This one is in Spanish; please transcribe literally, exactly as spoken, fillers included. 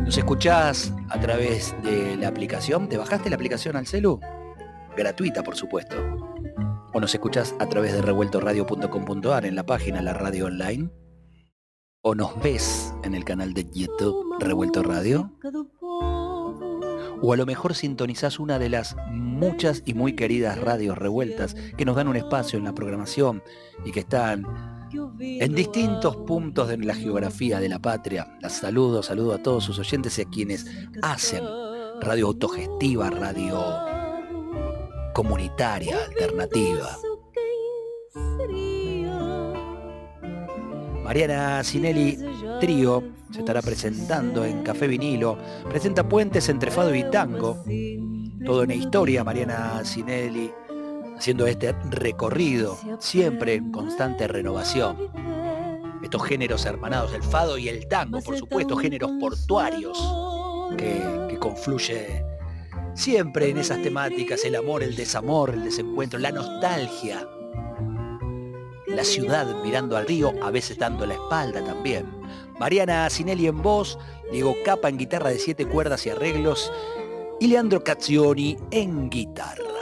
Nos escuchás a través de la aplicación. ¿Te bajaste la aplicación al celu? Gratuita, por supuesto. O nos escuchás a través de revuelto radio punto com punto a r en la página La Radio Online. O nos ves en el canal de YouTube Revuelto Radio. O a lo mejor sintonizás una de las muchas y muy queridas radios revueltas que nos dan un espacio en la programación y que están en distintos puntos de la geografía de la patria. Las saludo, saludo a todos sus oyentes y a quienes hacen radio autogestiva, radio comunitaria, alternativa. Mariana Cinelli Trío se estará presentando en Café Vinilo. Presenta Puentes entre Fado y Tango. Todo en historia, Mariana Cinelli haciendo este recorrido, siempre en constante renovación. Estos géneros hermanados, el fado y el tango, por supuesto, géneros portuarios que, que confluye siempre en esas temáticas, el amor, el desamor, el desencuentro, la nostalgia, la ciudad mirando al río, a veces dando la espalda también. Mariana Cinelli en voz, Diego Capa en guitarra de siete cuerdas y arreglos y Leandro Cazzioni en guitarra.